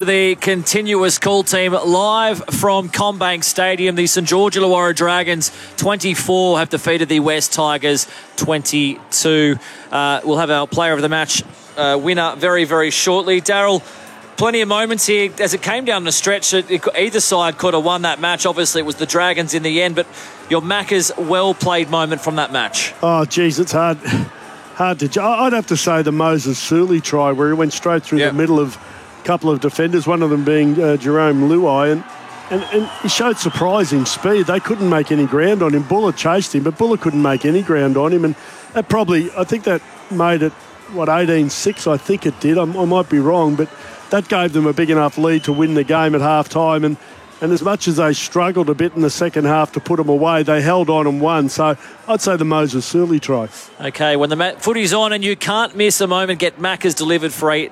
the continuous call team live from CommBank Stadium. The St George Illawarra Dragons 24 have defeated the West Tigers 22. We'll have our player of the match winner very, very shortly. Daryl, plenty of moments here as it came down the stretch. Either side could have won that match. Obviously, it was the Dragons in the end, but your Macca's well-played moment from that match. Oh, geez, it's hard to... I'd have to say the Moses Suli try where he went straight through the middle of a couple of defenders, one of them being Jerome Luai, and he showed surprising speed. They couldn't make any ground on him. Buller chased him, but Buller couldn't make any ground on him, and that probably, I think that made it, 18-6, I think it did. I might be wrong, but that gave them a big enough lead to win the game at half-time, and as much as they struggled a bit in the second half to put them away, they held on and won. So I'd say the Moses Suli try. Okay, when the footy's on and you can't miss a moment, get Macca's delivered for a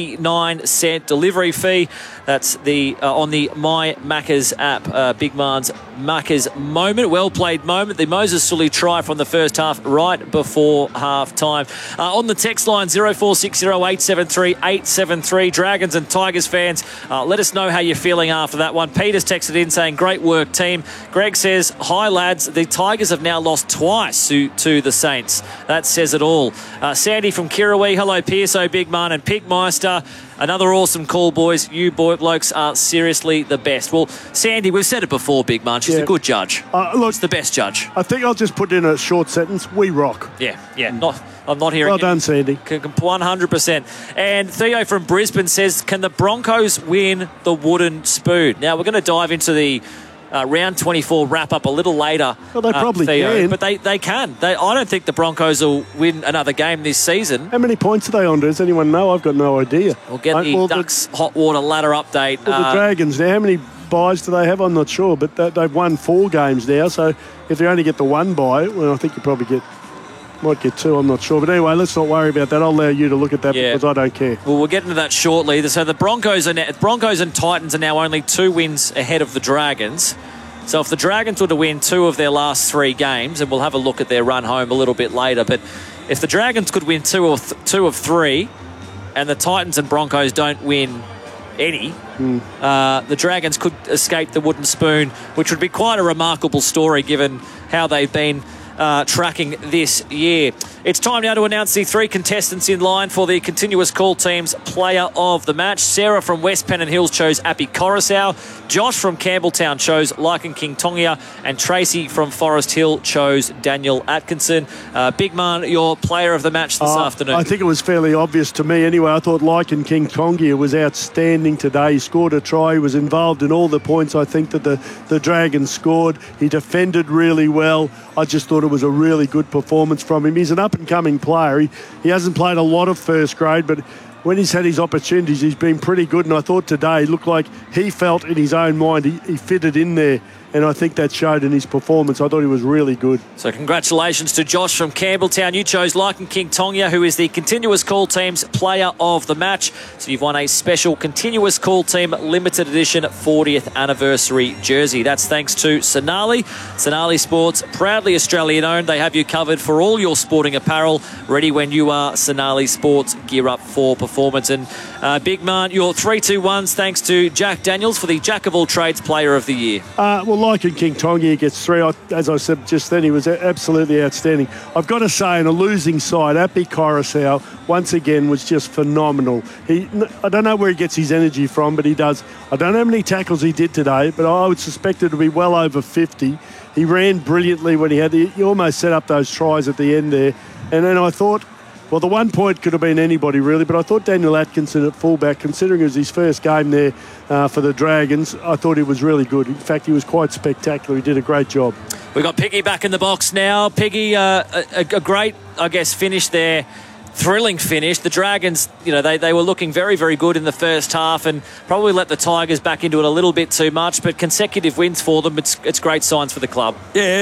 99-cent delivery fee. That's on the My Macca's app. Big Man's Macca's moment, well-played moment. The Moses Suli try from the first half right before half-time. On the text line, 0460 873 873. Dragons and Tigers fans, let us know how you're feeling after that one. Peter's texted in saying, great work, team. Greg says, hi, lads. The Tigers have now lost twice to the Saints. That says it all. Sandy from Kirrawee, hello, PSO, Big Man and Pigmeister. Another awesome call, boys. You blokes are seriously the best. Well, Sandy, we've said it before, Big Man. She's a good judge. Look, she's the best judge. I think I'll just put in a short sentence. We rock. Yeah. I'm not hearing. Well done, Sandy. 100%. And Theo from Brisbane says, can the Broncos win the wooden spoon? Now, we're going to dive into the round 24 wrap-up a little later. Well, they probably Theo, can. But they can. I don't think the Broncos will win another game this season. How many points are they on? Does anyone know? I've got no idea. We'll get the Ducks hot water ladder update. Well, the Dragons now, how many buys do they have? I'm not sure, but they've won 4 games now, so if they only get the 1 bye, well, I think you probably might get 2, I'm not sure. But anyway, let's not worry about that. I'll allow you to look at that because I don't care. Well, we'll get into that shortly. So the Broncos and Titans are now only 2 wins ahead of the Dragons. So if the Dragons were to win 2 of their last 3 games, and we'll have a look at their run home a little bit later, but if the Dragons could win 2 of 3 and the Titans and Broncos don't win any, the Dragons could escape the wooden spoon, which would be quite a remarkable story given how they've been tracking this year. It's time now to announce the 3 contestants in line for the continuous call team's player of the match. Sarah from West Pennant Hills chose Appy Coruscant. Josh from Campbelltown chose Lycan King Tongia, and Tracy from Forest Hill chose Daniel Atkinson. Big Man, your player of the match this afternoon. I think it was fairly obvious to me anyway. I thought Lycan King Tongia was outstanding today. He scored a try. He was involved in all the points I think that the Dragons scored. He defended really well. I just thought it was a really good performance from him. He's an up-and-coming player. He hasn't played a lot of first grade, but when he's had his opportunities, he's been pretty good. And I thought today it looked like he felt in his own mind he fitted in there. And I think that showed in his performance. I thought he was really good. So congratulations to Josh from Campbelltown. You chose Lycan King Tongia, who is the continuous call team's player of the match. So you've won a special continuous call team limited edition 40th anniversary jersey. That's thanks to Sonali. Sonali Sports, proudly Australian owned. They have you covered for all your sporting apparel, ready when you are. Sonali Sports, gear up for performance. And Big Man, your 3-2-1s thanks to Jack Daniels for the Jack of all trades player of the year. Well, Lycan King Tongia gets 3. As I said just then, he was absolutely outstanding. I've got to say, on a losing side, Appy Coruscant, once again, was just phenomenal. I don't know where he gets his energy from, but he does. I don't know how many tackles he did today, but I would suspect it to be well over 50. He ran brilliantly when he almost set up those tries at the end there. And then I thought, well, the 1 point could have been anybody, really, but I thought Daniel Atkinson at fullback, considering it was his first game there for the Dragons, I thought he was really good. In fact, he was quite spectacular. He did a great job. We've got Piggy back in the box now. Piggy, a great, I guess, finish there. Thrilling finish. The Dragons, they were looking very, very good in the first half and probably let the Tigers back into it a little bit too much, but consecutive wins for them, it's great signs for the club. Yeah,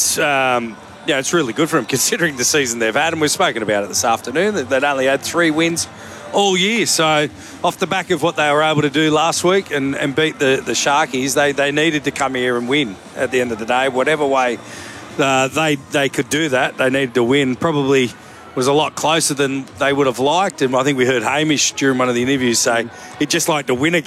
it's really good for them considering the season they've had, and we've spoken about it this afternoon, that they'd only had 3 wins all year. So off the back of what they were able to do last week and beat the Sharkies, they needed to come here and win at the end of the day. Whatever way they could do that, they needed to win. Probably was a lot closer than they would have liked, and I think we heard Hamish during one of the interviews say he'd just like to win a